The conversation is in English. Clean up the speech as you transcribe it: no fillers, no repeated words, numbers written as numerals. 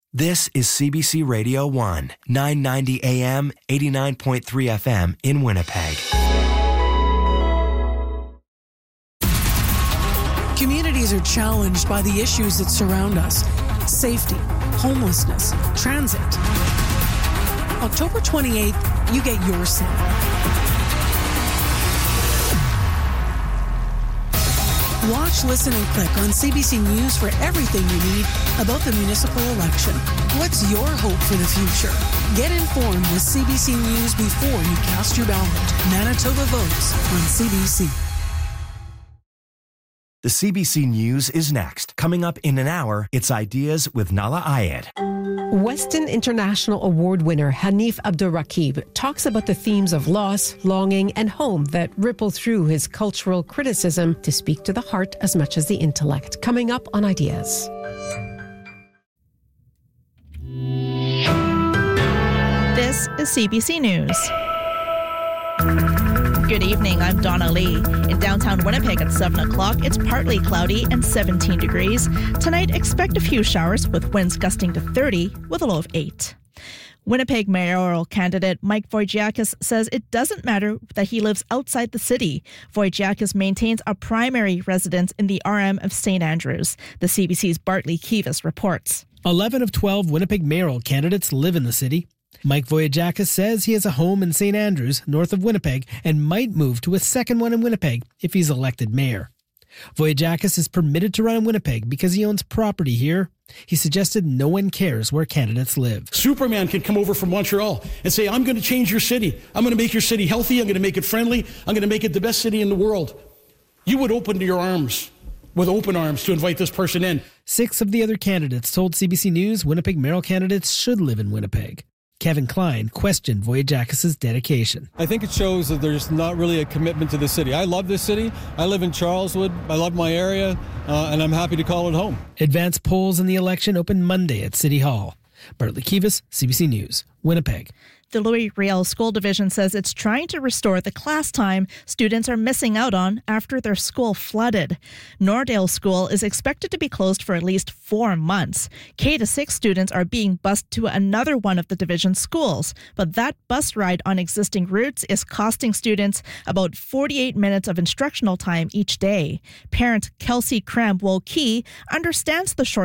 This is CBC Radio 1, 990 AM, 89.3 FM in Winnipeg. Communities are challenged by the issues that surround us. Safety, homelessness, transit. October 28th, you get your say. Watch, listen, and click on CBC News for everything you need about the municipal election. What's your hope for the future? Get informed with CBC News before you cast your ballot. Manitoba votes on CBC. The CBC News is next. Coming up in an hour, it's Ideas with Nala Ayed. Weston International Award winner Hanif Abdurraqib talks about the themes of loss, longing, and home that ripple through his cultural criticism to speak to the heart as much as the intellect. Coming up on Ideas. This is CBC News. Good evening, I'm Donna Lee. In downtown Winnipeg at 7 o'clock, it's partly cloudy and 17 degrees. Tonight, expect a few showers with winds gusting to 30 with a low of 8. Winnipeg mayoral candidate Mike Wojciechowski says it doesn't matter that he lives outside the city. Wojciechowski maintains a primary residence in the RM of St. Andrews. The CBC's Bartley Kivas reports. 11 of 12 Winnipeg mayoral candidates live in the city. Mike Wojciechowski says he has a home in St. Andrews, north of Winnipeg, and might move to a second one in Winnipeg if he's elected mayor. Wojciechowski is permitted to run in Winnipeg because he owns property here. He suggested no one cares where candidates live. Superman can come over from Montreal and say, I'm going to change your city. I'm going to make your city healthy. I'm going to make it friendly. I'm going to make it the best city in the world. You would open your arms with open arms to invite this person in. 6 of the other candidates told CBC News Winnipeg mayoral candidates should live in Winnipeg. Kevin Klein questioned Wojciechowski's dedication. I think it shows that there's not really a commitment to the city. I love this city. I live in Charleswood. I love my area, and I'm happy to call it home. Advanced polls in the election open Monday at City Hall. Bartley Kivas, CBC News, Winnipeg. The Louis Riel School Division says it's trying to restore the class time students are missing out on after their school flooded. Nordale School is expected to be closed for at least 4 months. K-6 students are being bused to another one of the division's schools, but that bus ride on existing routes is costing students about 48 minutes of instructional time each day. Parent Kelsey Cram-Woki understands the short